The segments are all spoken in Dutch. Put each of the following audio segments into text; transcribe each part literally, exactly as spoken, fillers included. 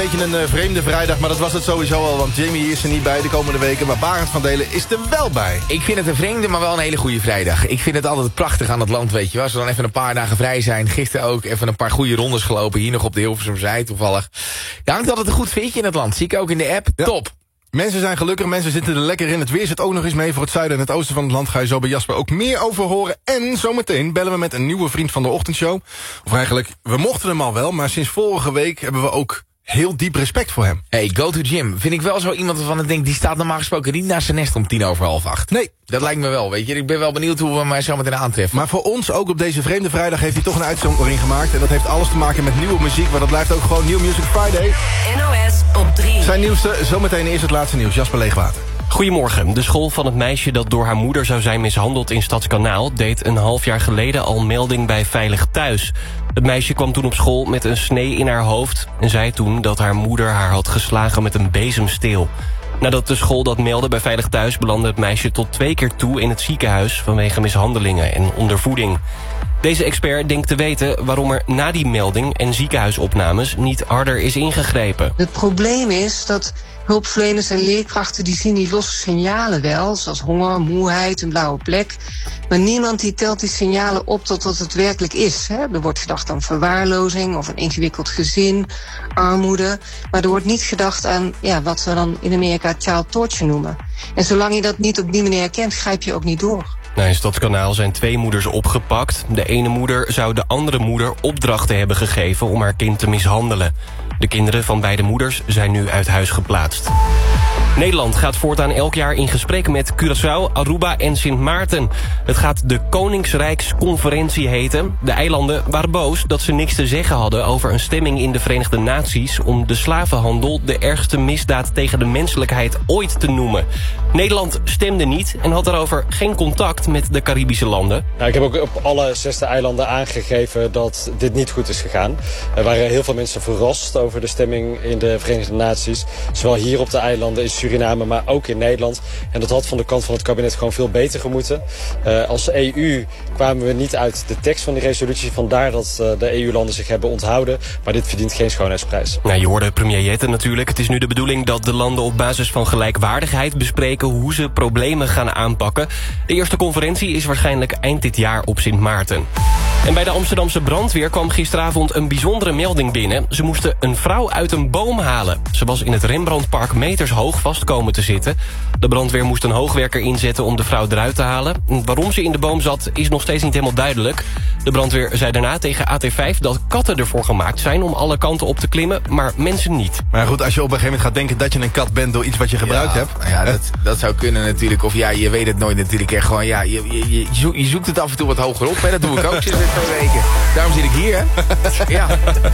Beetje een uh, vreemde vrijdag, maar dat was het sowieso al. Want Jamie is er niet bij de komende weken. Maar Barend van Delen is er wel bij. Ik vind het een vreemde, maar wel een hele goede vrijdag. Ik vind het altijd prachtig aan het land, weet je wel. Als we dan even een paar dagen vrij zijn. Gisteren ook even een paar goede rondes gelopen. Hier nog op de Hilversumzij toevallig. Ja, hangt altijd een goed veertje in het land. Zie ik ook in de app. Ja. Top. Mensen zijn gelukkig, mensen zitten er lekker in. Het weer zit ook nog eens mee voor het zuiden en het oosten van het land. Ga je zo bij Jasper ook meer over horen. En zometeen bellen we met een nieuwe vriend van de ochtendshow. Of eigenlijk, we mochten hem al wel, maar sinds vorige week hebben we ook heel diep respect voor hem. Hey, go to gym. Vind ik wel zo iemand waarvan ik denk, die staat normaal gesproken niet naast zijn nest om tien over half acht. Nee. Dat lijkt me wel, weet je. Ik ben wel benieuwd hoe we mij zo meteen aantreffen. Maar voor ons, ook op deze vreemde vrijdag, heeft hij toch een uitzondering gemaakt. En dat heeft alles te maken met nieuwe muziek, maar dat blijft ook gewoon New Music Friday. N O S op drie. Zijn nieuwste, zometeen eerst het laatste nieuws. Jasper Leegwater. Goedemorgen. De school van het meisje dat door haar moeder zou zijn mishandeld in Stadskanaal deed een half jaar geleden al melding bij Veilig Thuis. Het meisje kwam toen op school met een snee in haar hoofd en zei toen dat haar moeder haar had geslagen met een bezemsteel. Nadat de school dat meldde bij Veilig Thuis belandde het meisje tot twee keer toe in het ziekenhuis vanwege mishandelingen en ondervoeding. Deze expert denkt te weten waarom er na die melding en ziekenhuisopnames niet harder is ingegrepen. Het probleem is dat hulpverleners en leerkrachten die zien die losse signalen wel, zoals honger, moeheid, een blauwe plek. Maar niemand die telt die signalen op tot wat het werkelijk is. Hè? Er wordt gedacht aan verwaarlozing of een ingewikkeld gezin, armoede. Maar er wordt niet gedacht aan ja, wat we dan in Amerika child torture noemen. En zolang je dat niet op die manier herkent, grijp je ook niet door. Nou, in Stadskanaal zijn twee moeders opgepakt. De ene moeder zou de andere moeder opdrachten hebben gegeven om haar kind te mishandelen. De kinderen van beide moeders zijn nu uit huis geplaatst. Nederland gaat voortaan elk jaar in gesprek met Curaçao, Aruba en Sint Maarten. Het gaat de Koningsrijksconferentie heten. De eilanden waren boos dat ze niks te zeggen hadden over een stemming in de Verenigde Naties om de slavenhandel de ergste misdaad tegen de menselijkheid ooit te noemen. Nederland stemde niet en had daarover geen contact met de Caribische landen. Nou, ik heb ook op alle zesde eilanden aangegeven dat dit niet goed is gegaan. Er waren heel veel mensen verrast over de stemming in de Verenigde Naties. Zowel hier op de eilanden in Suriname, maar ook in Nederland. En dat had van de kant van het kabinet gewoon veel beter gemoeten. Uh, als E U kwamen we niet uit de tekst van die resolutie. Vandaar dat uh, de E U-landen zich hebben onthouden. Maar dit verdient geen schoonheidsprijs. Nou, je hoorde premier Jette natuurlijk. Het is nu de bedoeling dat de landen op basis van gelijkwaardigheid bespreken hoe ze problemen gaan aanpakken. De eerste conferentie is waarschijnlijk eind dit jaar op Sint Maarten. En bij de Amsterdamse brandweer kwam gisteravond een bijzondere melding binnen. Ze moesten een vrouw uit een boom halen. Ze was in het Rembrandtpark meters hoog vast komen te zitten. De brandweer moest een hoogwerker inzetten om de vrouw eruit te halen. Waarom ze in de boom zat is nog steeds niet helemaal duidelijk. De brandweer zei daarna tegen A T vijf dat katten ervoor gemaakt zijn om alle kanten op te klimmen, maar mensen niet. Maar goed, als je op een gegeven moment gaat denken dat je een kat bent door iets wat je gebruikt ja, hebt. Ja, dat, dat zou kunnen natuurlijk. Of ja, je weet het nooit natuurlijk. Echt gewoon, ja, je, je, je, zoekt, je zoekt het af en toe wat hoger op. Hè? Dat doe ik ook sinds twee weken. Daarom zit ik hier, hè. Ja.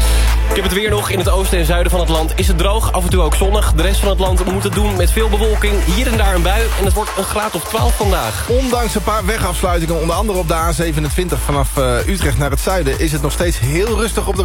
Ik heb het weer nog. In het oosten en zuiden van het land is het droog. Af en toe ook zonnig. De rest van het land moet het doen met veel bewolking. Hier en daar een bui. En het wordt een graad of twaalf vandaag. Ondanks een paar wegafsluitingen, onder andere op de A zevenentwintig vanaf uh, Utrecht naar het zuiden, is het nog steeds heel rustig op de